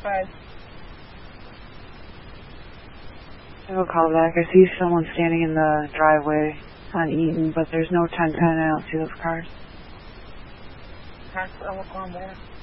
5. I will call back. I see someone standing in the driveway on Eaton, but there's no 1010. I don't see those cars. I will call back.